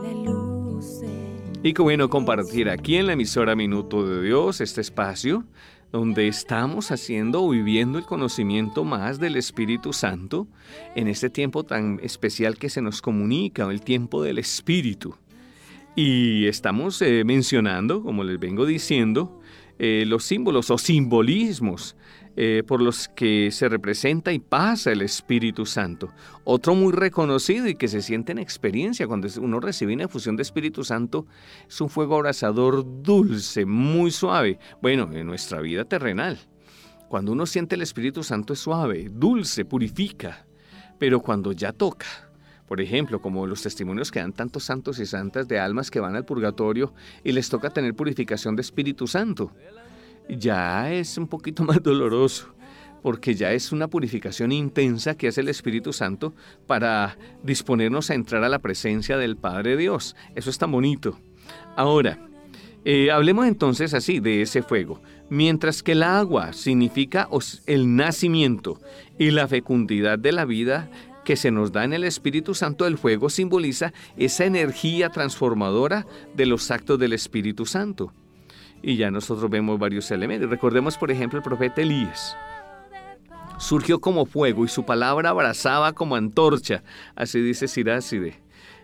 Y qué bueno compartir aquí en la emisora Minuto de Dios este espacio donde estamos haciendo o viviendo el conocimiento más del Espíritu Santo en este tiempo tan especial que se nos comunica, el tiempo del Espíritu. Y estamos mencionando, como les vengo diciendo, los símbolos o simbolismos por los que se representa y pasa el Espíritu Santo. Otro muy reconocido y que se siente en experiencia cuando uno recibe una efusión de Espíritu Santo es un fuego abrasador dulce, muy suave. Bueno, en nuestra vida terrenal, cuando uno siente el Espíritu Santo es suave, dulce, purifica. Pero cuando ya toca, por ejemplo, como los testimonios que dan tantos santos y santas de almas que van al purgatorio y les toca tener purificación de Espíritu Santo, ya es un poquito más doloroso, porque ya es una purificación intensa que hace el Espíritu Santo para disponernos a entrar a la presencia del Padre Dios. Eso es tan bonito. Ahora, hablemos entonces así de ese fuego. Mientras que el agua significa el nacimiento y la fecundidad de la vida que se nos da en el Espíritu Santo, el fuego simboliza esa energía transformadora de los actos del Espíritu Santo. Y ya nosotros vemos varios elementos. Recordemos, por ejemplo, el profeta Elías. Surgió como fuego y su palabra abrazaba como antorcha. Así dice Siracide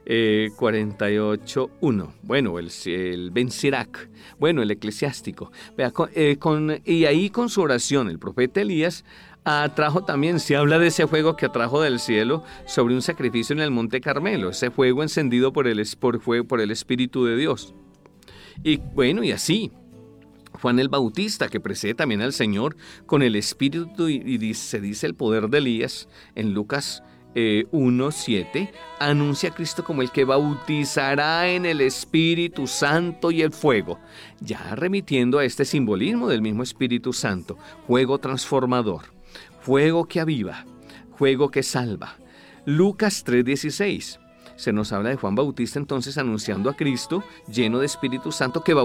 48:1. Bueno, el Ben Sirac. Bueno, el eclesiástico. Vea, y ahí con su oración, el profeta Elías atrajo también, se habla de ese fuego que atrajo del cielo sobre un sacrificio en el Monte Carmelo. Ese fuego encendido por el Espíritu de Dios. Y bueno, y así. Juan el Bautista, que precede también al Señor con el Espíritu, y se dice el poder de Elías en Lucas 1:7, anuncia a Cristo como el que bautizará en el Espíritu Santo y el fuego, ya remitiendo a este simbolismo del mismo Espíritu Santo, fuego transformador, fuego que aviva, fuego que salva. Lucas 3:16. Se nos habla de Juan Bautista entonces anunciando a Cristo lleno de Espíritu Santo que